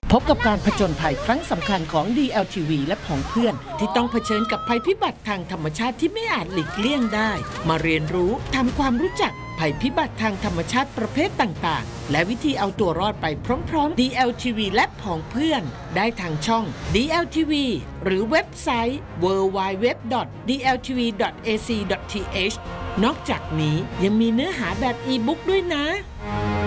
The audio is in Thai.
พบกับการผจญภัยครั้งสำคัญของ DLTV และผองเพื่อนที่ต้องเผชิญกับภัยพิบัติทางธรรมชาติที่ไม่อาจหลีกเลี่ยงได้มาเรียนรู้ทำความรู้จักภัยพิบัติทางธรรมชาติประเภทต่างๆและวิธีเอาตัวรอดไปพร้อมๆ DLTV และผองเพื่อนได้ทางช่อง DLTV หรือเว็บไซต์ www.dltv.ac.th นอกจากนี้ยังมีเนื้อหาแบบอีบุ๊กด้วยนะ